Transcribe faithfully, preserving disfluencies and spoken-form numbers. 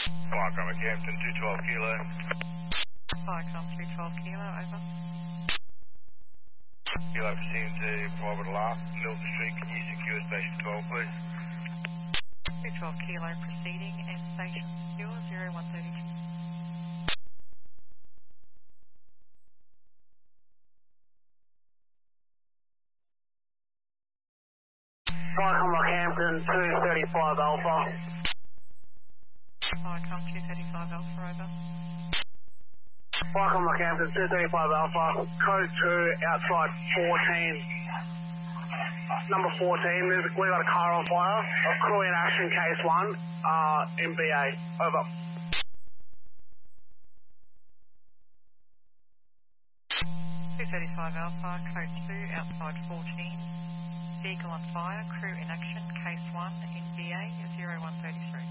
Viacom Campton, two twelve kilo. Viacom two twelve kilo, over. Kilo proceeding to Private Alarm, Milton Street, can you secure station twelve, please? two twelve kilo proceeding and station secure zero one three two. Viacom Rockhampton two thirty-five Alpha. Viacom two thirty-five Alpha, over. Viacom Rockhampton two thirty-five Alpha, code two outside fourteen. Number fourteen, we've we got a car on fire. A crew in action, case one, uh, M B A. Over. two thirty-five Alpha, code two outside fourteen. Vehicle on fire, crew in action, case one, N B A zero one three three.